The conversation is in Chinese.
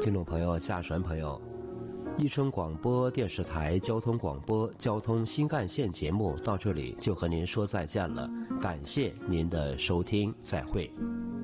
听众朋友、驾船朋友，伊春广播电视台交通广播交通新干线节目到这里就和您说再见了，感谢您的收听，再会。